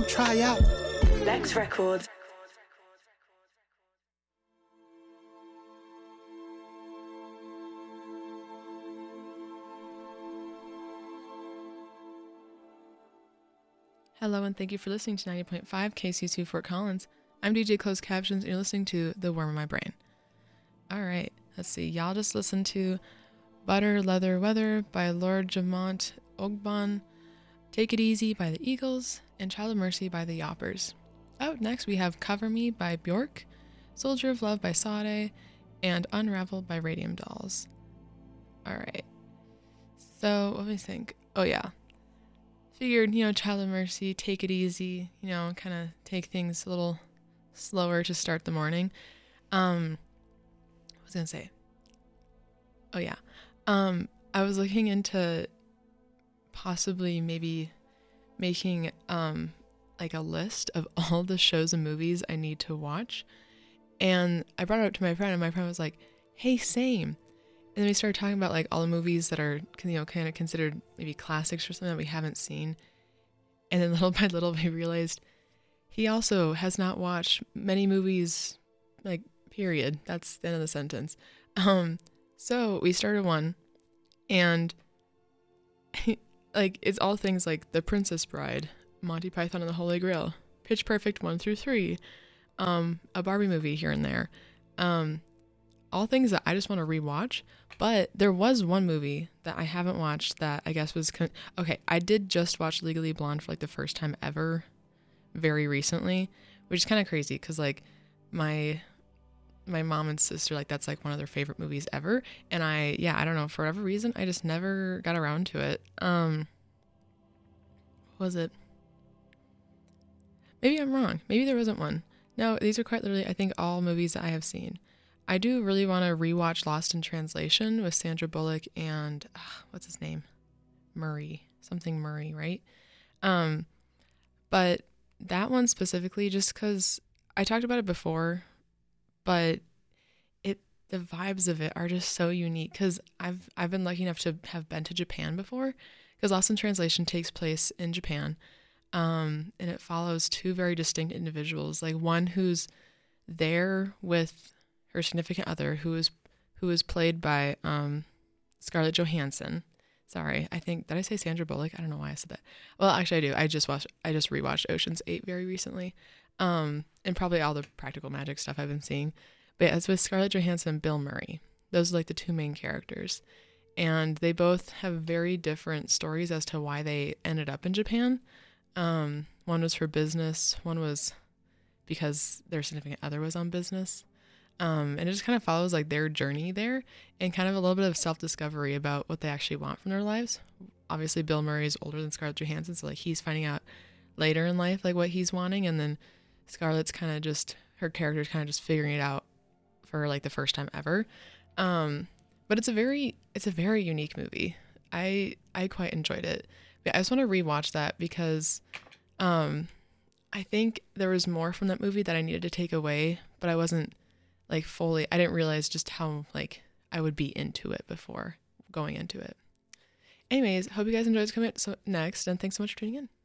Try out. Lex Records. Hello and thank you for listening to 90.5 KC2 Fort Collins. I'm DJ Closed Captions and you're listening to The Worm in My Brain. Alright, let's see. Y'all just listened to Butter, Leather, Weather by Lord Jamont Ogbon, Take It Easy by the Eagles, and Child of Mercy by the Yoppers. Out next we have Cover Me by Bjork, Soldier of Love by Sade, and Unraveled by Radium Dolls. Alright, so what do we think? Oh yeah. Figured, Child of Mercy, Take It Easy, kind of take things a little slower to start the morning. What was I going to say? Oh, yeah. I was looking into possibly maybe making, like a list of all the shows and movies I need to watch. And I brought it up to my friend, and my friend was like, hey, same. And then we started talking about like all the movies that are, kind of considered maybe classics or something that we haven't seen. And then little by little we realized he also has not watched many movies, like, period. That's the end of the sentence. So we started one, and like it's all things like The Princess Bride, Monty Python and the Holy Grail, Pitch Perfect 1 through 3, a Barbie movie here and there. All things that I just want to rewatch. But there was one movie that I haven't watched that I guess was... okay, I did just watch Legally Blonde for like the first time ever very recently, which is kind of crazy because like my mom and sister, like that's like one of their favorite movies ever. And I don't know, for whatever reason, I just never got around to it. What was it? Maybe I'm wrong. Maybe there wasn't one. No, these are quite literally, I think, all movies that I have seen. I do really want to rewatch Lost in Translation with Sandra Bullock and what's his name? Murray. Something Murray, right? But that one specifically, just because I talked about it before, but the vibes of it are just so unique because I've been lucky enough to have been to Japan before, because Lost in Translation takes place in Japan, and it follows two very distinct individuals, like one who's there with her significant other, who is played by Scarlett Johansson. Sorry, did I say Sandra Bullock? I don't know why I said that. Well, actually I do. I just rewatched Ocean's 8 very recently. And probably all the Practical Magic stuff I've been seeing. But yeah, it's with Scarlett Johansson and Bill Murray. Those are like the two main characters. And they both have very different stories as to why they ended up in Japan. One was for business, one was because their significant other was on business. And it just kind of follows like their journey there and kind of a little bit of self-discovery about what they actually want from their lives. Obviously, Bill Murray is older than Scarlett Johansson, so like he's finding out later in life like what he's wanting, and then Scarlett's kind of just, her character's kind of just figuring it out for like the first time ever. But it's a very unique movie. I quite enjoyed it. But I just want to rewatch that because I think there was more from that movie that I needed to take away, but I wasn't like fully, I didn't realize just how like I would be into it before going into it. Anyways, hope you guys enjoyed what's coming up next, and thanks so much for tuning in.